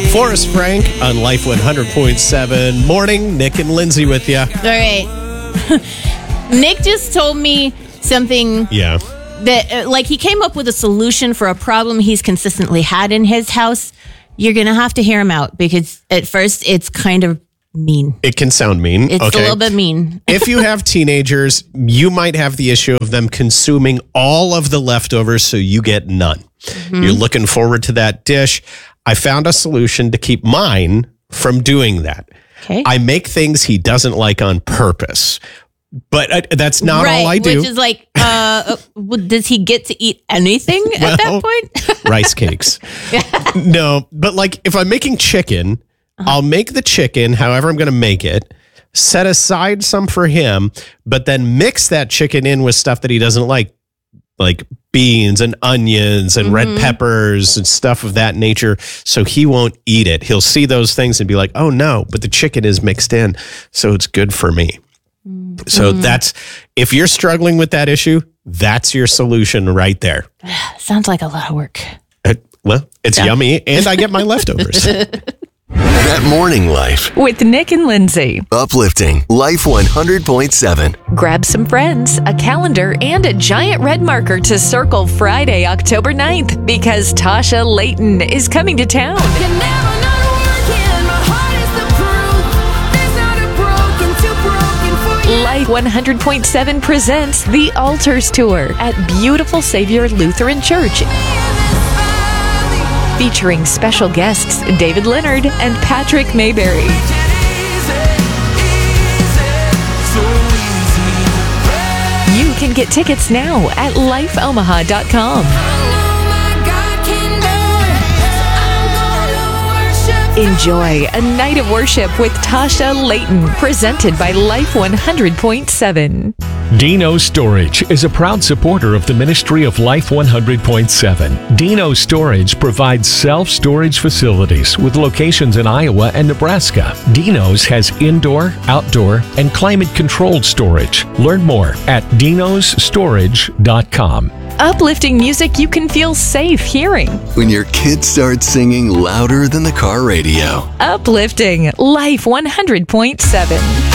Forrest Frank on Life 100.7. Morning, Nick and Lindsay with you. All right. Nick just told me something Yeah. that, he came up with a solution for a problem he's consistently had in his house. You're going to have to hear him out because at first it's kind of mean. It can sound mean. It's a little bit mean. If you have teenagers, you might have the issue of them consuming all of the leftovers so you get none. Mm-hmm. You're looking forward to that dish. I found a solution to keep mine from doing that. Okay. I make things he doesn't like on purpose. But that's not all I do. Which is does he get to eat anything at that point? Rice cakes. No, but if I'm making chicken, I'll make the chicken however I'm going to make it, set aside some for him, but then mix that chicken in with stuff that he doesn't like beans and onions and red peppers and stuff of that nature, so he won't eat it. He'll see those things and be like, oh no, but the chicken is mixed in, so it's good for me. So that's, if you're struggling with that issue, that's your solution right there. Sounds like a lot of work. It's yummy, and I get my leftovers. That Morning Life. With Nick and Lindsay. Uplifting Life 100.7. Grab some friends, a calendar, and a giant red marker to circle Friday, October 9th, because Tasha Layton is coming to town. Life 100.7 presents the Altars Tour at Beautiful Savior Lutheran Church. Featuring special guests David Leonard and Patrick Mayberry. You can get tickets now at lifeomaha.com. Enjoy a night of worship with Tasha Layton, presented by Life 100.7. Dino Storage is a proud supporter of the ministry of Life 100.7. Dino Storage provides self-storage facilities with locations in Iowa and Nebraska. Dino's has indoor, outdoor, and climate-controlled storage. Learn more at dinostorage.com. Uplifting music you can feel safe hearing. When your kids start singing louder than the car radio. Uplifting Life 100.7.